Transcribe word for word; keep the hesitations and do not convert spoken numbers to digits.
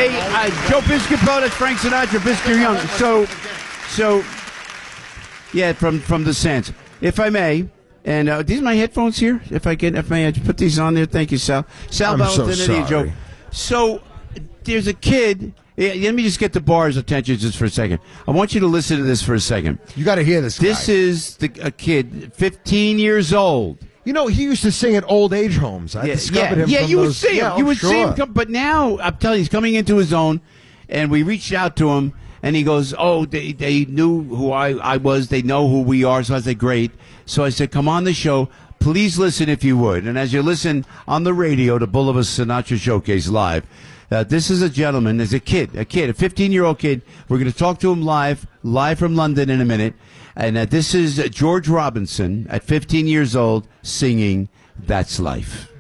Hey, uh, Joe Piscopo, that's Frank Sinatra, Pisco Young. So, so, yeah, from from the Sands. If I may, and uh, these are my headphones here. If I can, if I may, I put these on there. Thank you, Sal. Sal I'm so Valentini, sorry. Joe. So, there's a kid. Yeah, let me just get the bar's attention just for a second. I want you to listen to this for a second. You got to hear this. This guy. is the, a kid, fifteen years old. You know, he used to sing at old age homes. I yeah, discovered yeah, him. yeah. from You would those, see him. yeah, you oh, would sure. see him come. But now I'm telling you, he's coming into his own, and we reached out to him, and he goes, "Oh, they they knew who I I was. They know who we are." So I said, "Great." So I said, "Come on the show. Please listen if you would." And as you listen on the radio to Boulevard Sinatra Showcase live. Uh, this is a gentleman, there's a kid, a kid, a fifteen-year-old kid. We're going to talk to him live, live from London in a minute. And uh, this is uh, George Robinson at fifteen years old singing That's Life.